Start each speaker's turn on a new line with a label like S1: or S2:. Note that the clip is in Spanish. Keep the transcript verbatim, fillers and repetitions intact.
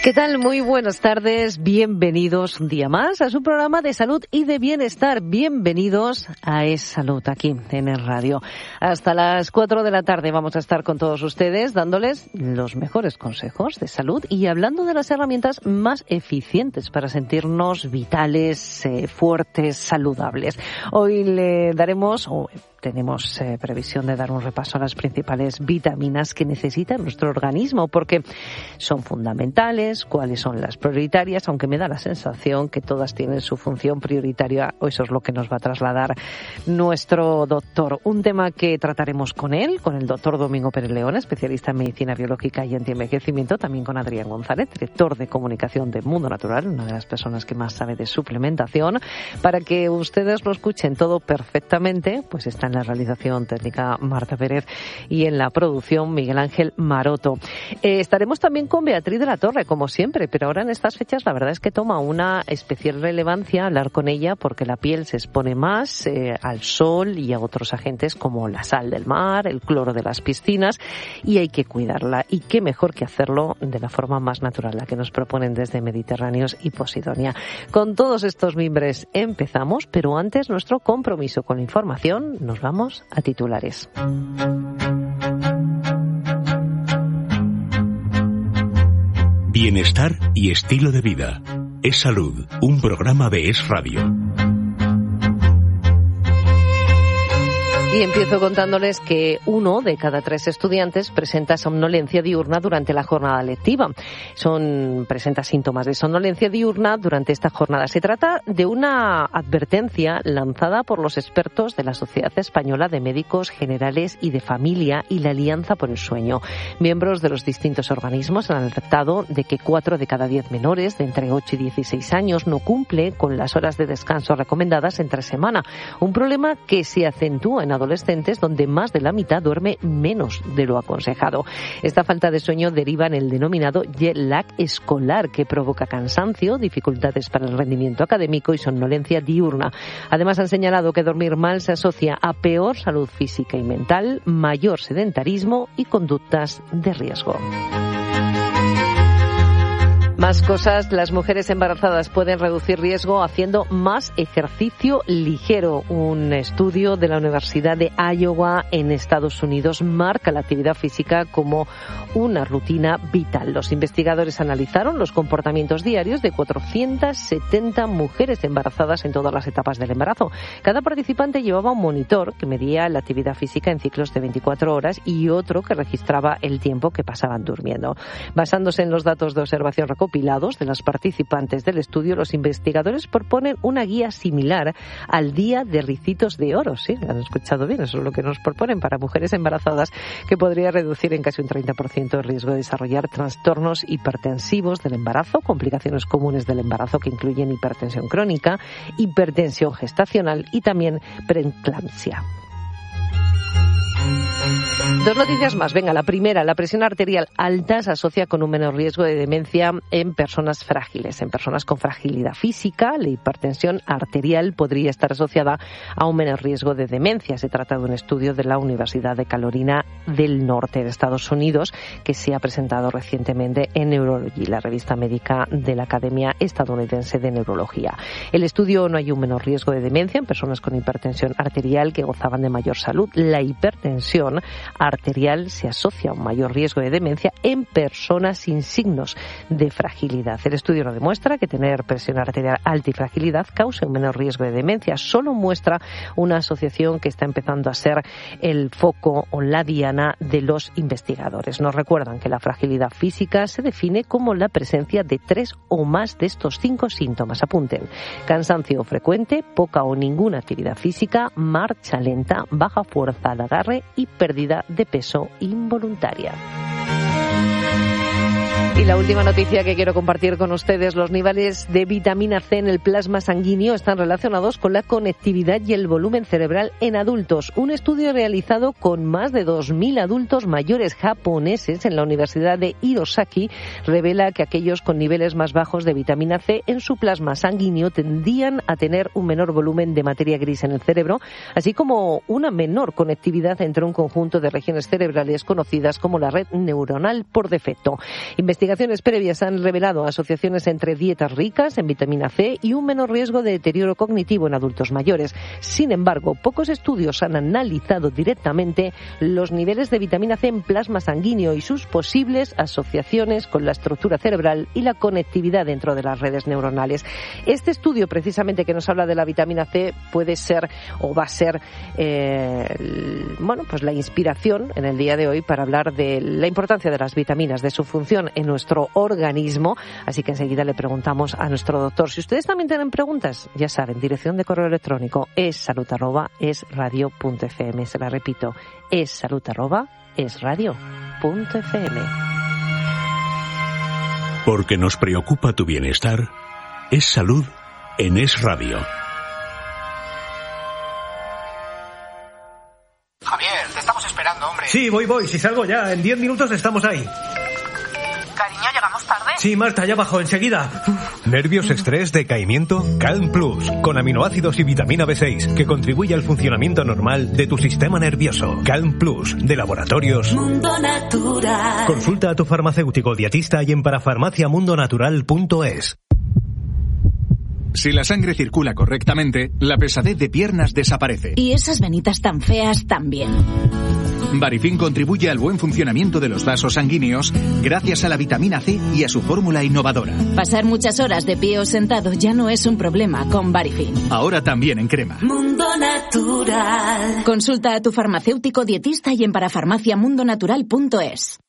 S1: ¿Qué tal? Muy buenas tardes. Bienvenidos un día más a su programa de salud y de bienestar. Bienvenidos a Es Salud aquí en el radio. Hasta las cuatro de la tarde vamos a estar con todos ustedes dándoles los mejores consejos de salud y hablando de las herramientas más eficientes para sentirnos vitales, eh, fuertes, saludables. Hoy le daremos... Oh, Tenemos eh, previsión de dar un repaso a las principales vitaminas que necesita nuestro organismo porque son fundamentales, cuáles son las prioritarias, aunque me da la sensación que todas tienen su función prioritaria, o eso es lo que nos va a trasladar nuestro doctor. Un tema que trataremos con él, con el doctor Domingo Pérez León, especialista en medicina biológica y antienvejecimiento, también con Adrián González, director de comunicación de Mundo Natural, una de las personas que más sabe de suplementación, para que ustedes lo escuchen todo perfectamente, pues están en la realización técnica Marta Pérez y en la producción Miguel Ángel Maroto. Eh, estaremos también con Beatriz de la Torre, como siempre, pero ahora en estas fechas la verdad es que toma una especial relevancia hablar con ella porque la piel se expone más eh, al sol y a otros agentes como la sal del mar, el cloro de las piscinas, y hay que cuidarla. Y qué mejor que hacerlo de la forma más natural, la que nos proponen desde Mediterráneos y Posidonia. Con todos estos mimbres empezamos, pero antes nuestro compromiso con la información. Nos vamos a titulares.
S2: Bienestar y estilo de vida. Es Salud, un programa de Es Radio.
S1: Y empiezo contándoles que uno de cada tres estudiantes presenta somnolencia diurna durante la jornada lectiva. Son, presenta síntomas de somnolencia diurna durante esta jornada. Se trata de una advertencia lanzada por los expertos de la Sociedad Española de Médicos Generales y de Familia y la Alianza por el Sueño. Miembros de los distintos organismos han alertado de que cuatro de cada diez menores de entre ocho y dieciséis años no cumple con las horas de descanso recomendadas entre semana. Un problema que se acentúa en adolescentes donde más de la mitad duerme menos de lo aconsejado. Esta falta de sueño deriva en el denominado jet lag escolar, que provoca cansancio, dificultades para el rendimiento académico y somnolencia diurna. Además, han señalado que dormir mal se asocia a peor salud física y mental, mayor sedentarismo y conductas de riesgo. Más cosas, las mujeres embarazadas pueden reducir riesgo haciendo más ejercicio ligero. Un estudio de la Universidad de Iowa en Estados Unidos marca la actividad física como una rutina vital. Los investigadores analizaron los comportamientos diarios de cuatrocientas setenta mujeres embarazadas en todas las etapas del embarazo. Cada participante llevaba un monitor que medía la actividad física en ciclos de veinticuatro horas y otro que registraba el tiempo que pasaban durmiendo. Basándose en los datos de observación recopilados de las participantes del estudio, los investigadores proponen una guía similar al Día de Ricitos de Oro. Sí, lo han escuchado bien, eso es lo que nos proponen para mujeres embarazadas, que podría reducir en casi un treinta por ciento el riesgo de desarrollar trastornos hipertensivos del embarazo, complicaciones comunes del embarazo que incluyen hipertensión crónica, hipertensión gestacional y también preeclampsia. Dos noticias más. Venga, la primera, la presión arterial alta se asocia con un menor riesgo de demencia en personas frágiles. En personas con fragilidad física, la hipertensión arterial podría estar asociada a un menor riesgo de demencia. Se trata de un estudio de la Universidad de Carolina del Norte de Estados Unidos que se ha presentado recientemente en Neurology, la revista médica de la Academia Estadounidense de Neurología. El estudio no hay un menor riesgo de demencia en personas con hipertensión arterial que gozaban de mayor salud. La hipertensión arterial se asocia a un mayor riesgo de demencia en personas sin signos de fragilidad. El estudio no demuestra que tener presión arterial alta y fragilidad cause un menor riesgo de demencia, solo muestra una asociación que está empezando a ser el foco o la diana de los investigadores. Nos recuerdan que la fragilidad física se define como la presencia de tres o más de estos cinco síntomas. Apunten: cansancio frecuente, poca o ninguna actividad física, marcha lenta, baja fuerza al agarre y pérdida de peso involuntaria. Y la última noticia que quiero compartir con ustedes: los niveles de vitamina C en el plasma sanguíneo están relacionados con la conectividad y el volumen cerebral en adultos. Un estudio realizado con más de dos mil adultos mayores japoneses en la Universidad de Hirosaki revela que aquellos con niveles más bajos de vitamina C en su plasma sanguíneo tendían a tener un menor volumen de materia gris en el cerebro, así como una menor conectividad entre un conjunto de regiones cerebrales conocidas como la red neuronal por defecto. Investigadores Investigaciones previas han revelado asociaciones entre dietas ricas en vitamina C y un menor riesgo de deterioro cognitivo en adultos mayores. Sin embargo, pocos estudios han analizado directamente los niveles de vitamina C en plasma sanguíneo y sus posibles asociaciones con la estructura cerebral y la conectividad dentro de las redes neuronales. Este estudio, precisamente, que nos habla de la vitamina C, puede ser o va a ser eh, bueno, pues la inspiración en el día de hoy para hablar de la importancia de las vitaminas, de su función en nuestro organismo. Así que enseguida le preguntamos a nuestro doctor. Si ustedes también tienen preguntas, ya saben, dirección de correo electrónico es salud arroba es radio punto f m. Se la repito, es salud arroba es radio punto f m.
S2: Porque nos preocupa tu bienestar, es salud en Es Radio.
S3: Javier, te estamos esperando, hombre.
S4: Sí, voy, voy. Si salgo ya, en diez minutos estamos ahí.
S3: Cariño, ¿llegamos tarde?
S4: Sí, Marta, ya bajo, enseguida.
S5: ¿Nervios, estrés, decaimiento? Calm Plus, con aminoácidos y vitamina B seis, que contribuye al funcionamiento normal de tu sistema nervioso. Calm Plus, de Laboratorios
S6: Mundo Natural.
S5: Consulta a tu farmacéutico dietista y en parafarmacia mundo natural punto es.
S7: Si la sangre circula correctamente, la pesadez de piernas desaparece.
S6: Y esas venitas tan feas también.
S7: Barifin contribuye al buen funcionamiento de los vasos sanguíneos gracias a la vitamina C y a su fórmula innovadora.
S6: Pasar muchas horas de pie o sentado ya no es un problema con Barifin.
S7: Ahora también en crema.
S6: Mundo Natural. Consulta a tu farmacéutico dietista y en parafarmacia mundo natural punto es.